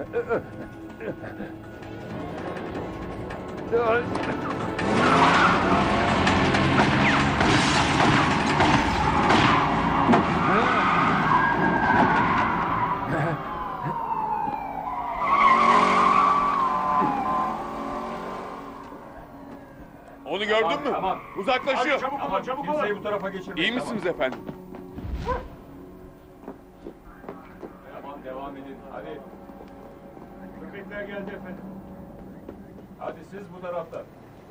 Onu gördün mü? Tamam. Uzaklaşıyor. Hadi çabuk olun, çabuk olun. Kimseyi bu tarafa geçirmeyin. İyi misiniz efendim? Tamam, devam edin. Hadi. Köpekler geldi efendim. Hadi siz bu tarafta.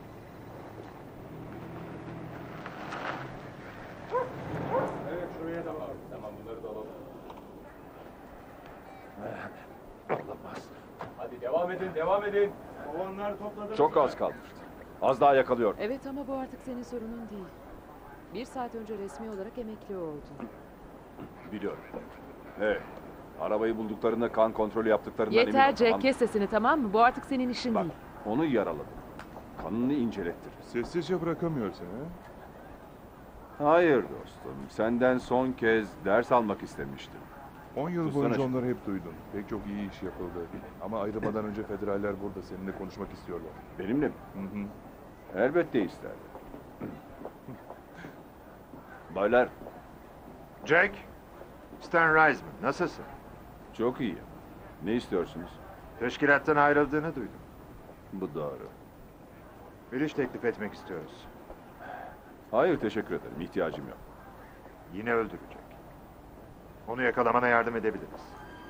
Evet, şuraya da var. Tamam, bunları da alalım. Olamaz. Hadi devam edin, devam edin. Kovanları topladım. Çok az kalmıştı. Az daha yakalıyor. Evet ama bu artık senin sorunun değil. 1 saat önce resmi olarak emekli oldun. Biliyorum. Hey, arabayı bulduklarında kan kontrolü yaptıklarından eminim. Yeter Jack, Tamam. kes sesini, tamam mı? Bu artık senin işin Bak, değil. onu yaraladım. Kanını incelettir. Sessizce bırakamıyor seni. Hayır dostum. Senden son kez ders almak istemiştim. 10 yıl Sussana boyunca şimdi. onları hep duydun. Pek çok iyi iş yapıldı. Ama ayrılmadan önce federaller burada seninle konuşmak istiyorlar. Benimle mi? Hı hı. Elbette isterdim. Baylar, Jack, Stan Reisman, nasılsın? çok iyi. Ne istiyorsunuz? Teşkilattan ayrıldığını duydum. Bu doğru. Bir iş teklif etmek istiyoruz. Hayır, teşekkür ederim. İhtiyacım yok. Yine öldürecek. Onu yakalamana yardım edebiliriz.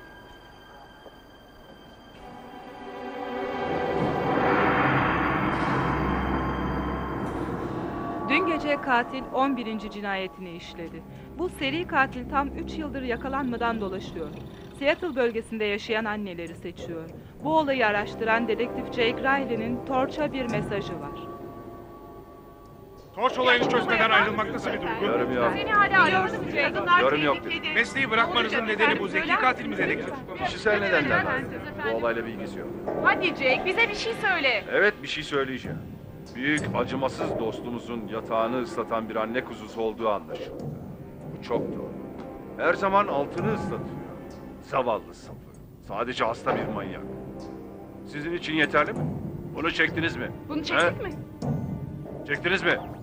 Dün gece katil 11. cinayetini işledi. Bu seri katil tam 3 yıldır yakalanmadan dolaşıyor. Seattle bölgesinde yaşayan anneleri seçiyor. Bu olayı araştıran dedektif Jake Riley'nin Torch'a bir mesajı var. Torç olayını çözmeden ayrılmak nasıl bir duygu? Yorum yok. Seni hala arıyoruz Jake. Yorum yok dedim. Mesleği bırakmanızın nedeni bu zeki katil mi dedektif? Kişisel nedenler var. Bu olayla bir ilgisi yok. Hadi Jake, bize bir şey söyle. Evet, bir şey söyleyeceğim. Büyük acımasız dostumuzun yatağını ıslatan bir anne kuzusu olduğu anlaşıldı. Bu çok doğru. Her zaman altını ıslatıyor. Zavallı sapı. Sadece hasta bir manyak. Sizin için yeterli mi? Bunu çektiniz mi? Bunu çektik He? mi? Çektiniz mi?